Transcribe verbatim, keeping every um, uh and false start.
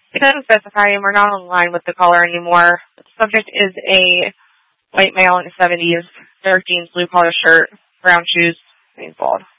It doesn't specify, and we're not online with the caller anymore. The subject is a white male in his seventies, dark jeans, blue collar shirt, brown shoes, and he's bald.